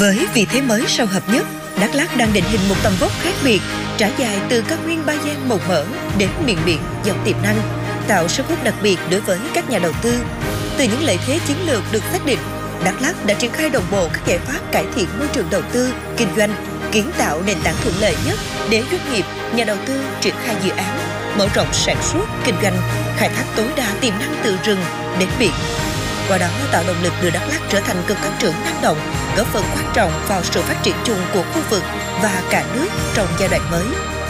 Với vị thế mới sau hợp nhất, Đắk Lắk đang định hình một tầm vóc khác biệt, trải dài từ cao nguyên Ba Giang màu mỡ đến miền biển giàu tiềm năng, tạo sức hút đặc biệt đối với các nhà đầu tư. Từ những lợi thế chiến lược được xác định, Đắk Lắk đã triển khai đồng bộ các giải pháp cải thiện môi trường đầu tư, kinh doanh, kiến tạo nền tảng thuận lợi nhất để doanh nghiệp, nhà đầu tư triển khai dự án, mở rộng sản xuất, kinh doanh, khai thác tối đa tiềm năng từ rừng đến biển. Qua đó tạo động lực đưa Đắk Lắk trở thành cực tăng trưởng năng động, góp phần quan trọng vào sự phát triển chung của khu vực và cả nước trong giai đoạn mới.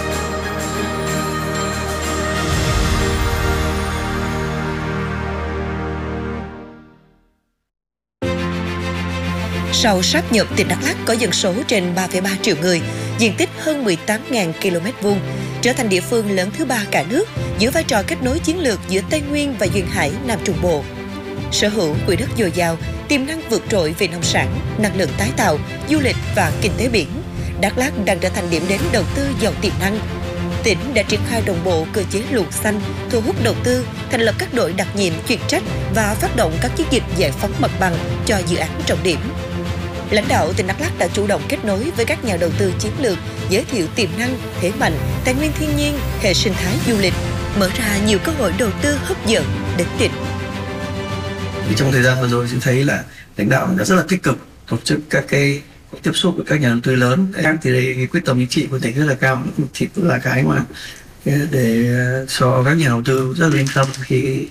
Sau sáp nhập, tỉnh Đắk Lắk có dân số trên 3,3 triệu người, diện tích hơn 18.000 km2, trở thành địa phương lớn thứ 3 cả nước, giữ vai trò kết nối chiến lược giữa Tây Nguyên và Duyên Hải Nam Trung Bộ. Sở hữu quỹ đất dồi dào, tiềm năng vượt trội về nông sản, năng lượng tái tạo, du lịch và kinh tế biển, Đắk Lắk đang trở thành điểm đến đầu tư giàu tiềm năng. Tỉnh đã triển khai đồng bộ cơ chế luồng xanh, thu hút đầu tư, thành lập các đội đặc nhiệm chuyên trách và phát động các chiến dịch giải phóng mặt bằng cho dự án trọng điểm. Lãnh đạo tỉnh Đắk Lắk đã chủ động kết nối với các nhà đầu tư chiến lược, giới thiệu tiềm năng, thế mạnh, tài nguyên thiên nhiên, hệ sinh thái du lịch, mở ra nhiều cơ hội đầu tư hấp dẫn đến tỉnh. Trong thời gian vừa rồi, sẽ thấy là lãnh đạo đã rất là tích cực tổ chức các cái tiếp xúc với các nhà đầu tư lớn. Thì đây quyết tâm chính trị của tỉnh rất là cao, thì cũng là cái mà để cho các nhà đầu tư rất là yên tâm khi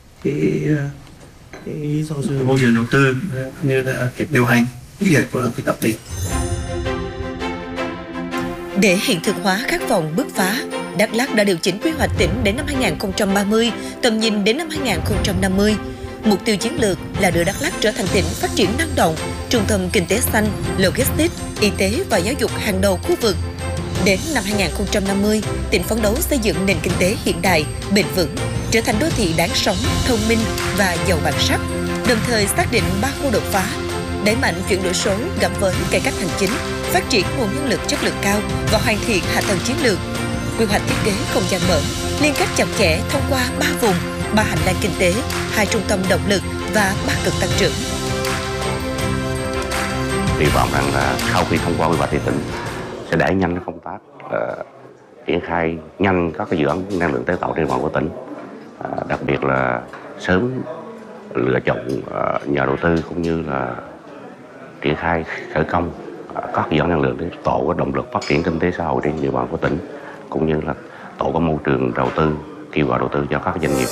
môi trường đầu tư như là việc điều hành việc của cái tập tỉnh. Để hiện thực hóa khát vọng bứt phá, Đắk Lắk đã điều chỉnh quy hoạch tỉnh đến năm 2030, tầm nhìn đến năm 2050. Mục tiêu chiến lược là đưa Đắk Lắk trở thành tỉnh phát triển năng động, trung tâm kinh tế xanh, logistics, y tế và giáo dục hàng đầu khu vực. Đến năm 2050, tỉnh phấn đấu xây dựng nền kinh tế hiện đại, bền vững, trở thành đô thị đáng sống, thông minh và giàu bản sắc, đồng thời xác định 3 khâu đột phá: đẩy mạnh chuyển đổi số gắn với cải cách hành chính, phát triển nguồn nhân lực chất lượng cao và hoàn thiện hạ tầng chiến lược. Quy hoạch thiết kế không gian mở, liên kết chặt chẽ thông qua 3 vùng, 3 hành lang kinh tế, 2 trung tâm động lực và 3 cực tăng trưởng. Hy vọng rằng là sau khi thông qua quy hoạch thì tỉnh sẽ đẩy nhanh công tác triển khai nhanh các cái dự án năng lượng tái tạo trên địa bàn của tỉnh, đặc biệt là sớm lựa chọn nhà đầu tư cũng như là triển khai khởi công các dự án năng lượng để tổ có động lực phát triển kinh tế xã hội trên địa bàn của tỉnh, cũng như là tổ có môi trường đầu tư, kêu gọi đầu tư cho các doanh nghiệp.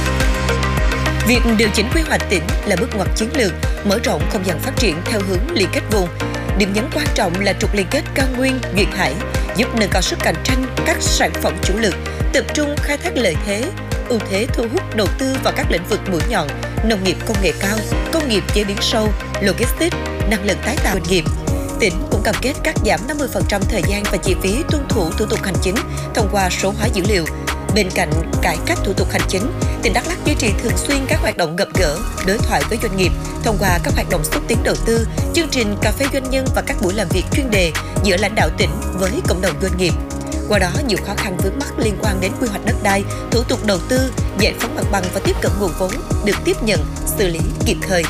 Việc điều chỉnh quy hoạch tỉnh là bước ngoặt chiến lược, mở rộng không gian phát triển theo hướng liên kết vùng. Điểm nhấn quan trọng là trục liên kết cao nguyên, duyên hải, giúp nâng cao sức cạnh tranh các sản phẩm chủ lực, tập trung khai thác lợi thế, ưu thế thu hút đầu tư vào các lĩnh vực mũi nhọn, nông nghiệp công nghệ cao, công nghiệp chế biến sâu, logistics, năng lượng tái tạo. Doanh nghiệp tỉnh cũng cam kết cắt giảm 50% thời gian và chi phí tuân thủ thủ tục hành chính thông qua số hóa dữ liệu. Bên cạnh cải cách thủ tục hành chính, tỉnh Đắk Lắk duy trì thường xuyên các hoạt động gặp gỡ, đối thoại với doanh nghiệp thông qua các hoạt động xúc tiến đầu tư, chương trình cà phê doanh nhân và các buổi làm việc chuyên đề giữa lãnh đạo tỉnh với cộng đồng doanh nghiệp. Qua đó, nhiều khó khăn vướng mắc liên quan đến quy hoạch đất đai, thủ tục đầu tư, giải phóng mặt bằng và tiếp cận nguồn vốn được tiếp nhận, xử lý kịp thời.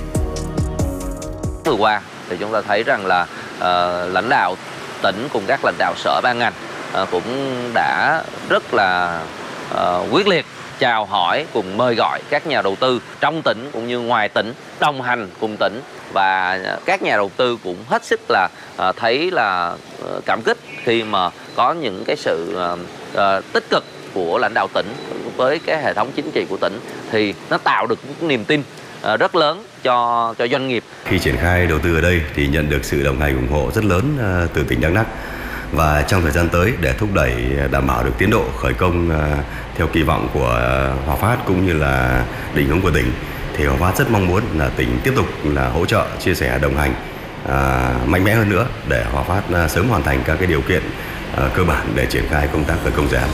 Vừa qua thì chúng ta thấy rằng là lãnh đạo tỉnh cùng các lãnh đạo sở ban ngành cũng đã rất là quyết liệt chào hỏi cùng mời gọi các nhà đầu tư trong tỉnh cũng như ngoài tỉnh đồng hành cùng tỉnh, và các nhà đầu tư cũng hết sức là thấy là cảm kích khi mà có những cái sự tích cực của lãnh đạo tỉnh với cái hệ thống chính trị của tỉnh, thì nó tạo được một niềm tin rất lớn cho doanh nghiệp. Khi triển khai đầu tư ở đây thì nhận được sự đồng hành ủng hộ rất lớn từ tỉnh Đắk Lắk, và trong thời gian tới để thúc đẩy đảm bảo được tiến độ khởi công theo kỳ vọng của Hòa Phát cũng như là định hướng của tỉnh, thì Hòa Phát rất mong muốn là tỉnh tiếp tục là hỗ trợ, chia sẻ, đồng hành mạnh mẽ hơn nữa để Hòa Phát sớm hoàn thành các cái điều kiện cơ bản để triển khai công tác khởi công dự án.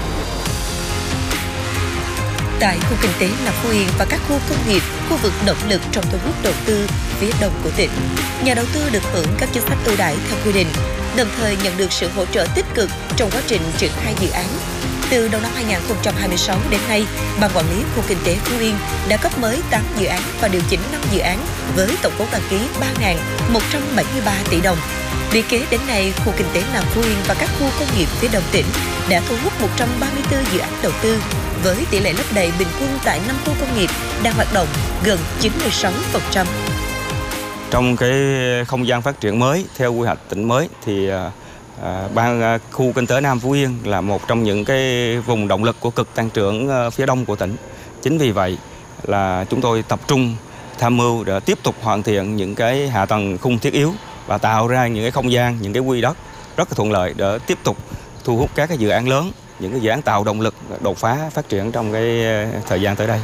Tại khu kinh tế Nam Phú Yên và các khu công nghiệp, khu vực động lực trong thu hút đầu tư phía đông của tỉnh, nhà đầu tư được hưởng các chính sách ưu đãi theo quy định, đồng thời nhận được sự hỗ trợ tích cực trong quá trình triển khai dự án. Từ đầu năm 2026 đến nay, Ban Quản lý Khu Kinh tế Phú Yên đã cấp mới 8 dự án và điều chỉnh 5 dự án với tổng vốn đăng ký 3.173 tỷ đồng. Lũy kế đến nay, khu kinh tế Nam Phú Yên và các khu công nghiệp phía đông tỉnh đã thu hút 134 dự án đầu tư, với tỷ lệ lấp đầy bình quân tại 5 khu công nghiệp đang hoạt động gần 96%. Trong cái không gian phát triển mới theo quy hoạch tỉnh mới thì ban khu kinh tế Nam Phú Yên là một trong những cái vùng động lực của cực tăng trưởng phía đông của tỉnh. Chính vì vậy là chúng tôi tập trung tham mưu để tiếp tục hoàn thiện những cái hạ tầng khung thiết yếu và tạo ra những cái không gian, những cái quỹ đất rất là thuận lợi để tiếp tục thu hút các cái dự án lớn, những cái dự án tạo động lực đột phá phát triển trong cái thời gian tới đây.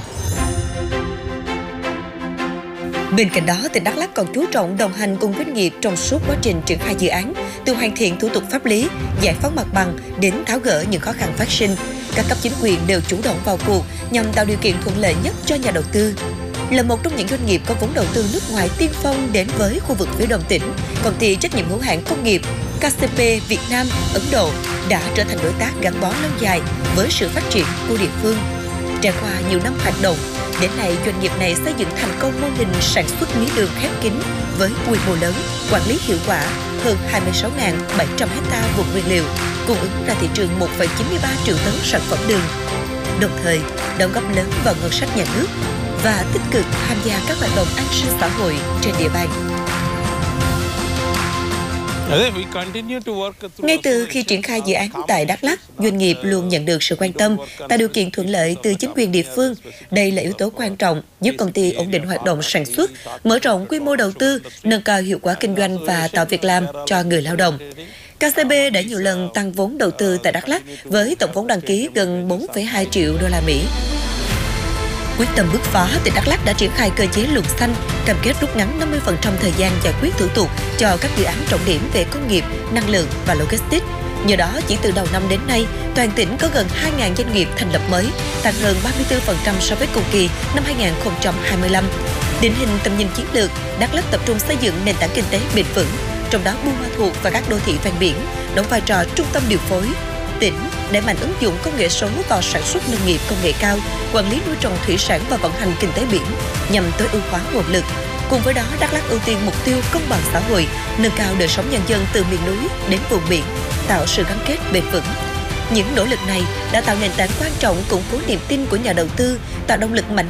Bên cạnh đó, tỉnh Đắk Lắk còn chú trọng đồng hành cùng doanh nghiệp trong suốt quá trình triển khai dự án, từ hoàn thiện thủ tục pháp lý, giải phóng mặt bằng đến tháo gỡ những khó khăn phát sinh. Các cấp chính quyền đều chủ động vào cuộc nhằm tạo điều kiện thuận lợi nhất cho nhà đầu tư. Là một trong những doanh nghiệp có vốn đầu tư nước ngoài tiên phong đến với khu vực phía đông tỉnh, công ty trách nhiệm hữu hạn công nghiệp KCP Việt Nam Ấn Độ đã trở thành đối tác gắn bó lâu dài với sự phát triển của địa phương. Trải qua nhiều năm hoạt động, đến nay doanh nghiệp này xây dựng thành công mô hình sản xuất mía đường khép kín với quy mô lớn, quản lý hiệu quả, hơn 26.700 ha vùng nguyên liệu, cung ứng ra thị trường 1,93 triệu tấn sản phẩm đường. Đồng thời, đóng góp lớn vào ngân sách nhà nước và tích cực tham gia các hoạt động an sinh xã hội trên địa bàn. Ngay từ khi triển khai dự án tại Đắk Lắk, doanh nghiệp luôn nhận được sự quan tâm, tạo điều kiện thuận lợi từ chính quyền địa phương. Đây là yếu tố quan trọng giúp công ty ổn định hoạt động sản xuất, mở rộng quy mô đầu tư, nâng cao hiệu quả kinh doanh và tạo việc làm cho người lao động. KCB đã nhiều lần tăng vốn đầu tư tại Đắk Lắk với tổng vốn đăng ký gần 4,2 triệu đô la Mỹ. Quyết tâm bứt phá, tỉnh Đắk Lắk đã triển khai cơ chế luồng xanh, cam kết rút ngắn 50% thời gian giải quyết thủ tục cho các dự án trọng điểm về công nghiệp, năng lượng và logistics. Nhờ đó, chỉ từ đầu năm đến nay, toàn tỉnh có gần 2.000 doanh nghiệp thành lập mới, tăng hơn 34% so với cùng kỳ năm 2025. Định hình tầm nhìn chiến lược, Đắk Lắk tập trung xây dựng nền tảng kinh tế bền vững, trong đó Buôn Ma Thuột và các đô thị ven biển đóng vai trò trung tâm điều phối. Tỉnh đẩy mạnh ứng dụng công nghệ số vào sản xuất nông nghiệp công nghệ cao, quản lý nuôi trồng thủy sản và vận hành kinh tế biển nhằm tối ưu hóa nguồn lực. Cùng với đó, Đắk Lắk ưu tiên mục tiêu công bằng xã hội, nâng cao đời sống nhân dân từ miền núi đến vùng biển, tạo sự gắn kết bền vững. Những nỗ lực này đã tạo nền tảng quan trọng củng cố niềm tin của nhà đầu tư, tạo động lực mạnh